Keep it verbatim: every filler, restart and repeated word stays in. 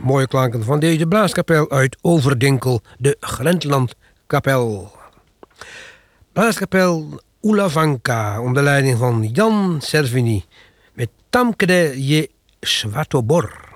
mooie klanken van deze blaaskapel uit Overdinkel, de Grentlandkapel. Blaaskapel Ulavanka onder leiding van Jan Servini met Tamkede je Svatobor.